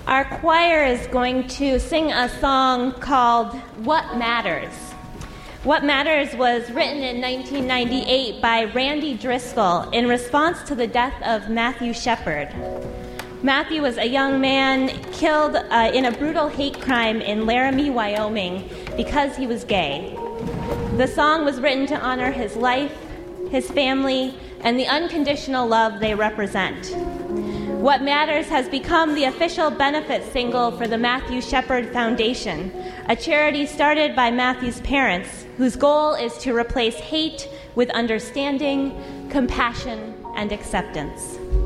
Our choir is going to sing a song called What Matters. What Matters was written in 1998 by Randy Driscoll in response to the death of Matthew Shepard. Matthew was a young man killed in a brutal hate crime in Laramie, Wyoming, because he was gay. The song was written to honor his life, his family, and the unconditional love they represent. What Matters has become the official benefit single for the Matthew Shepard Foundation, a charity started by Matthew's parents, whose goal is to replace hate with understanding, compassion, and acceptance.